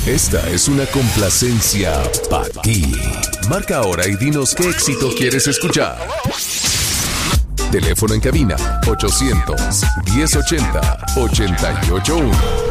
Esta es una complacencia para ti. Marca ahora y dinos qué éxito quieres escuchar. Teléfono en cabina 800-1080-881.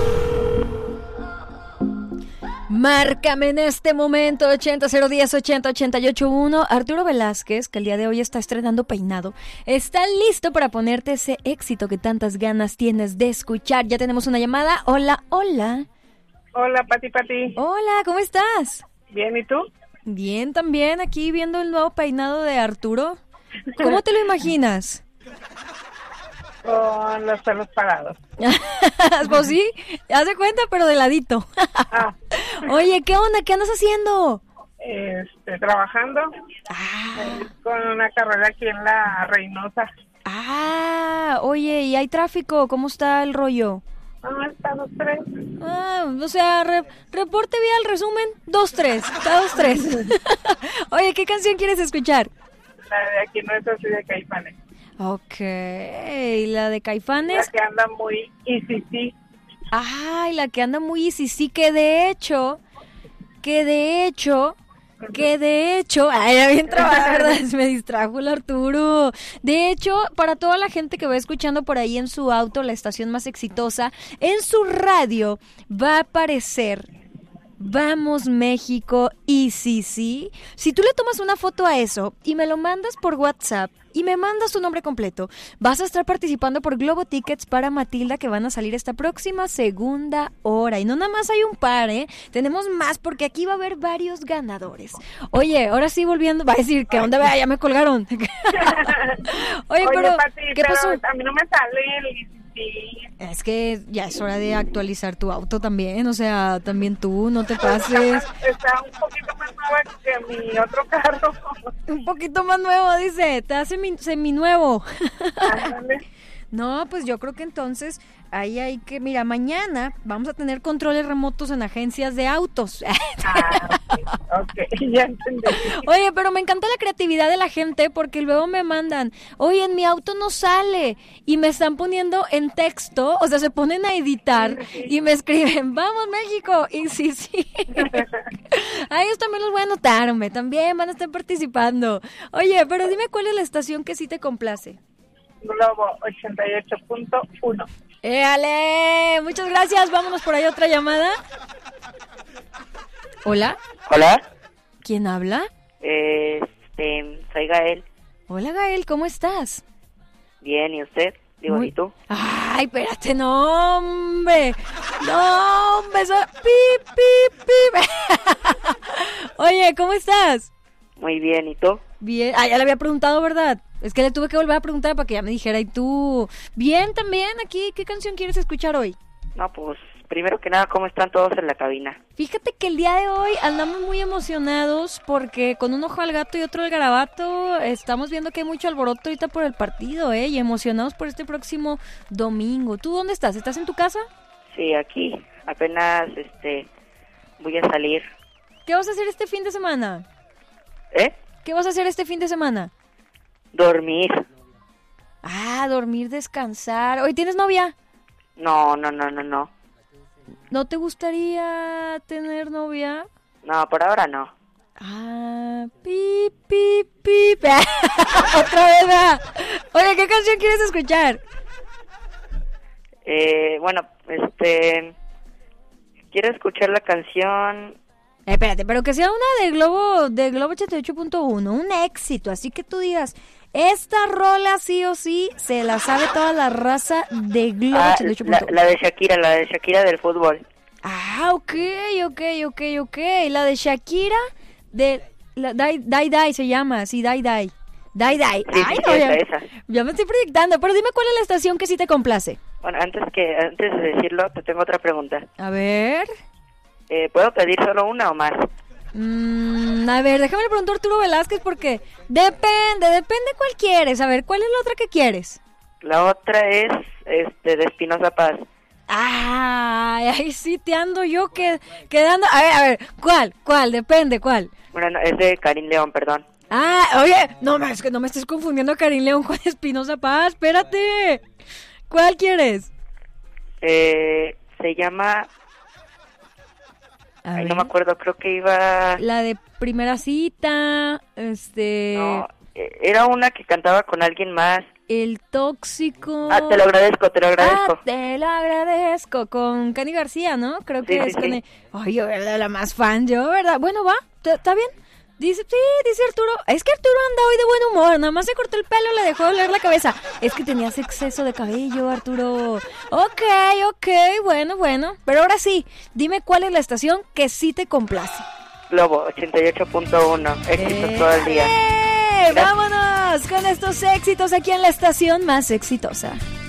Márcame en este momento 80-010-80-881. Arturo Velázquez, que el día de hoy está estrenando peinado, está listo para ponerte ese éxito que tantas ganas tienes de escuchar. Ya tenemos una llamada. Hola, hola. Hola, Pati. Hola, ¿cómo estás? Bien, ¿y tú? Bien, también aquí viendo el nuevo peinado de Arturo. ¿Cómo te lo imaginas? Con los pelos parados. Pues sí, haz de cuenta, pero de ladito. Oye, ¿qué onda? ¿Qué andas haciendo? Trabajando con una carrera aquí en La Reynosa. Oye, ¿y hay tráfico? ¿Cómo está el rollo? Está 2-3. O sea, reporte vial, resumen, 2-3, está 2-3. Oye, ¿qué canción quieres escuchar? La de Aquí no es así de Caifanes. Ok, la de Caifanes. La que anda muy easy. La que anda muy easy, que de hecho, ya bien trabajada, ¿verdad? Me distrajo el Arturo. De hecho, para toda la gente que va escuchando por ahí en su auto, la estación más exitosa, en su radio va a aparecer Vamos México Easy. Si tú le tomas una foto a eso y me lo mandas por WhatsApp y me mandas tu nombre completo, vas a estar participando por Globo Tickets para Matilda, que van a salir esta próxima segunda hora. Y no nada más hay un par, tenemos más, porque aquí va a haber varios ganadores. Oye, ahora sí volviendo, va a decir, ¿qué onda? Vea, ya me colgaron. Oye, pero Pati, ¿qué pasó? A mí no me sale el easy. Es que ya es hora de actualizar tu auto también, o sea, también tú, no te pases. Está un poquito más nueva que mi otro carro. Un poquito más nuevo, dice, te hace seminuevo. No, pues yo creo que entonces ahí hay que, mira, mañana vamos a tener controles remotos en agencias de autos. Ok, ya entendí. Oye, pero me encanta la creatividad de la gente, porque luego me mandan, oye, en mi auto no sale, y me están poniendo en texto, o sea, se ponen a editar y me escriben, vamos México, y sí. A ellos también los voy a anotar, hombre, también van a estar participando. Oye, pero dime cuál es la estación que sí te complace. Globo 88.1. ¡Éale! Muchas gracias. Vámonos por ahí otra llamada. ¿Hola? Hola. ¿Quién habla? Soy Gael. Hola, Gael, ¿cómo estás? Bien, ¿y usted? Digo, ¿y tú? Ay, espérate, no, hombre. Eso... ¡Pip, pip, pip! Oye, ¿cómo estás? Muy bien, ¿y tú? Bien. Ya le había preguntado, ¿verdad? Es que le tuve que volver a preguntar para que ya me dijera. ¿Y tú? Bien, también, aquí. ¿Qué canción quieres escuchar hoy? No, pues, primero que nada, ¿cómo están todos en la cabina? Fíjate que el día de hoy andamos muy emocionados porque con un ojo al gato y otro al garabato estamos viendo que hay mucho alboroto ahorita por el partido, y emocionados por este próximo domingo. ¿Tú dónde estás? ¿Estás en tu casa? Sí, aquí. Apenas, voy a salir. ¿Qué vas a hacer este fin de semana? ¿Qué vas a hacer este fin de semana? Dormir. Dormir, descansar. ¿Hoy tienes novia? No. ¿No te gustaría tener novia? No, por ahora no. Pip, pip, pip. Otra vez. Oye, ¿qué canción quieres escuchar? Quiero escuchar la canción... Espérate, pero que sea una de Globo 88.1, un éxito, así que tú digas, esta rola sí o sí se la sabe toda la raza de Globo 88.1. La de Shakira del fútbol. Ok. La de Shakira, Die se llama, sí, Die. Die. Sí, esa. Ya me estoy proyectando, pero dime cuál es la estación que sí te complace. Bueno, antes de decirlo, te tengo otra pregunta. A ver... ¿Puedo pedir solo una o más? A ver, déjame le preguntar a Arturo Velázquez porque depende cuál quieres. A ver, ¿cuál es la otra que quieres? La otra es de Espinosa Paz. Ahí sí te ando yo quedando. A ver, ¿cuál? Depende, ¿cuál? Bueno, no, es de Karim León, perdón. Oye, no, es que no me estés confundiendo a Karim León con Espinosa Paz, espérate. ¿Cuál quieres? Se llama Ay, no me acuerdo, creo que iba... La de Primera Cita, No, era una que cantaba con alguien más. El Tóxico. Te lo agradezco. Te lo agradezco, con Cani García, ¿no? Creo que Sí, es sí, con sí. el... Ay, yo, ¿verdad? La más fan, yo, ¿verdad? Bueno, va, ¿está bien? Dice Arturo. Es que Arturo anda hoy de buen humor, nada más se cortó el pelo, le dejó doler la cabeza. Es que tenías exceso de cabello, Arturo. Ok, bueno. Pero ahora sí, dime cuál es la estación que sí te complace. Globo 88.1, éxitos todo el día. Vámonos con estos éxitos aquí en la estación más exitosa.